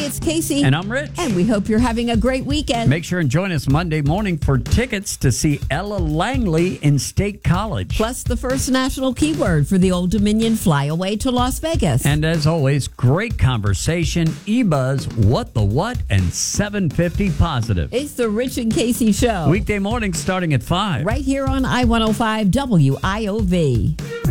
Hey, it's Casey. And I'm Rich. And we hope you're having a great weekend. Make sure and join us Monday morning for tickets to see Ella Langley in State College. Plus the first national keyword for the Old Dominion flyaway to Las Vegas. And as always, great conversation, eBuzz, What the What, and 750 Positive. It's the Rich and Casey Show. Weekday morning starting at 5. Right here on I-105 WIOV.